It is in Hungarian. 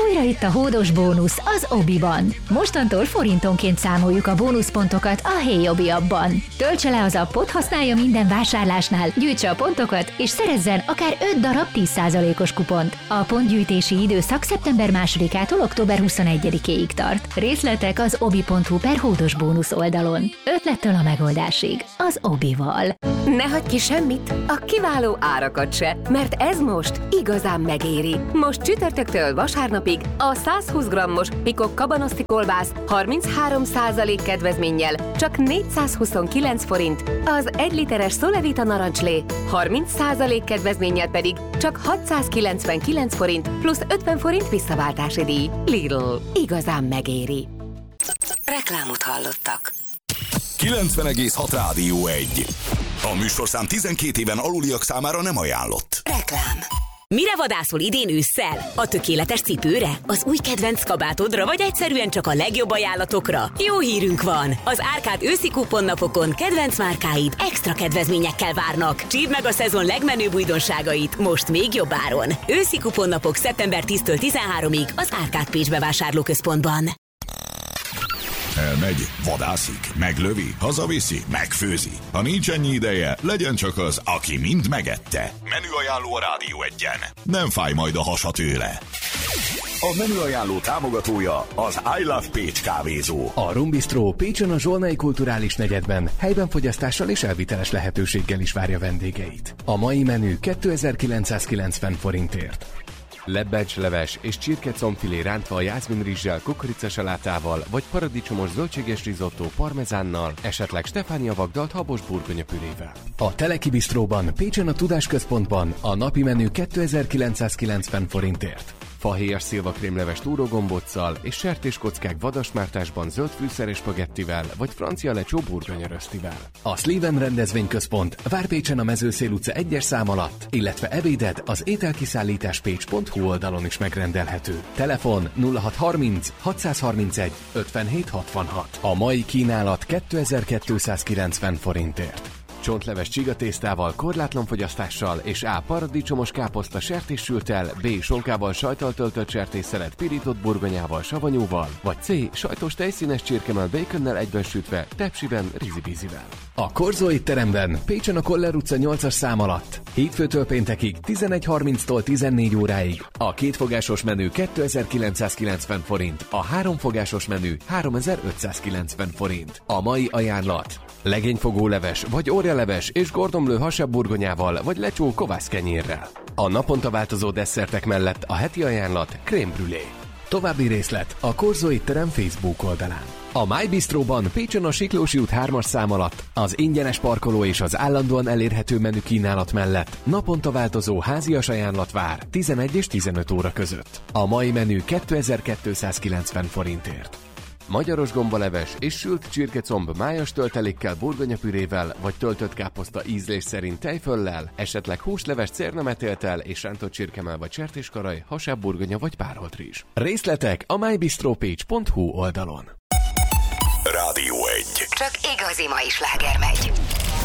Újra itt a hódos bónusz az Obiban. Mostantól forintonként számoljuk a bónuszpontokat a Hey Obi appban. Töltse le az appot, használja minden vásárlásnál, gyűjtse a pontokat, és szerezzen akár 5 darab 10%-os kupont. A pontgyűjtési időszak szeptember 2-ától október 21-ig tart. Részletek az obi.hu/hódos bónusz oldalon. Ötlettől a megoldásig. Az Obival. Ne hagyj ki semmit, a kiváló árakat se, mert ez most igazán megéri. Most csütörtöktől vasárnapig a 120 g-os Pikok kabanoszti kolbász 33% kedvezménnyel csak 429 forint, az 1 literes Solevita narancslé 30% kedvezménnyel pedig csak 699 forint plusz 50 forint visszaváltási díj. Lidl. Igazán megéri. Reklámot hallottak. 90,6 Rádió 1. A műsorszám 12 éven aluliak számára nem ajánlott. Reklám. Mire vadászol idén ősszel? A tökéletes cipőre? Az új kedvenc kabátodra? Vagy egyszerűen csak a legjobb ajánlatokra? Jó hírünk van! Az Árkád őszi kuponnapokon kedvenc márkáid extra kedvezményekkel várnak. Csípd meg a szezon legmenőbb újdonságait most még jobb áron. Őszi kuponnapok szeptember 10-től 13-ig az Árkád Pécs bevásárlóközpontban. Elmegy, vadászik, meglövi, hazaviszi, megfőzi. Ha nincs ennyi ideje, legyen csak az, aki mind megette. Menüajánló a Rádió 1-en. Nem fáj majd a hasa tőle. A menüajánló támogatója az I Love Pécs kávézó. A Rum Bistro Pécsen a Zsolnai Kulturális Negyedben helyben fogyasztással és elviteles lehetőséggel is várja vendégeit. A mai menü 2990 forintért. Lebbecsleves és csirkecombfilé rántva a jászminrizssel, kukoricasalátával, vagy paradicsomos zöldséges risotto parmezánnal, esetleg Stefánia vagdalt habos burgonyapürével. A Teleki Bistróban, Pécsen a Tudásközpontban a napi menü 2990 forintért. Fahéjas szilvakrémleves túrógombóccal és sertéskockák vadasmártásban zöld fűszeres spagettivel vagy francia lecsó burgonyarösztivel. A Sleven rendezvényközpont vár Pécsen a Mezőszél utca 1-es szám alatt, illetve ebéded az ételkiszállításpécs.hu oldalon is megrendelhető. Telefon 0630 631 5766. A mai kínálat 2290 forintért. Csontleves csigatésztával, korlátlan fogyasztással és A. paradicsomos káposzta sertéssültel, B. sonkával sajttal töltött sertésszelet pirított burgonyával, savanyúval, vagy C. sajtos tejszínes csirkemell baconnel egyben sütve, tepsiben, rizibízivel. A Korzó étteremben, Pécsen a Koller utca 8-as szám alatt. Hétfőtől péntekig 11:30-tól 14 óráig. A kétfogásos menü 2990 forint, a háromfogásos menü 3590 forint. A mai ajánlat: legényfogóleves vagy orjaleves és gordomlő hasabb-burgonyával vagy lecsó kovászkenyérrel. A naponta változó desszertek mellett a heti ajánlat crème brûlée. További részlet a Korzó étterem Facebook oldalán. A My Bistróban Pécsen a Siklósi út 3-as szám alatt az ingyenes parkoló és az állandóan elérhető menü kínálat mellett naponta változó házias ajánlat vár 11 és 15 óra között. A mai menü 2290 forintért. Magyaros gombaleves és sült csirkecomb májas töltelékkel, burgonyapürével vagy töltött káposzta ízlés szerint tejföllel, esetleg húsleves cérnametéltel és rántott csirkemell vagy sertéskaraj, hasább burgonya vagy párolt rizs. Részletek a mybistropage.hu oldalon. Rádió 1. Csak igazi mai sláger megy.